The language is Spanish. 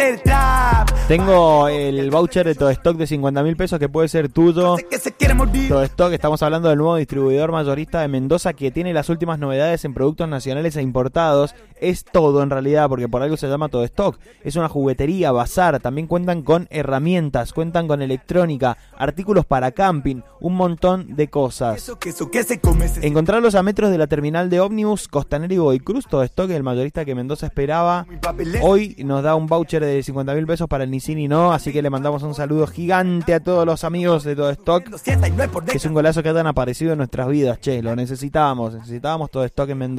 Tengo el voucher de Todo Stock de 50.000 pesos que puede ser tuyo. Todo Stock, estamos hablando del nuevo distribuidor mayorista de Mendoza que tiene las últimas novedades en productos nacionales e importados. Es todo en realidad, porque por algo se llama Todo Stock. Es una juguetería, bazar, también cuentan con herramientas, cuentan con electrónica, artículos para camping, un montón de cosas. Encontrarlos a metros de la terminal de ómnibus Costanera y Godoy Cruz. Todo Stock, el mayorista que Mendoza esperaba. Hoy nos da un voucher de 50.000 pesos para el Nissin y no, así que le mandamos un saludo gigante a todos los amigos de Todo Stock. Es un golazo que han aparecido en nuestras vidas, che, lo necesitábamos Todo Stock en Mendoza.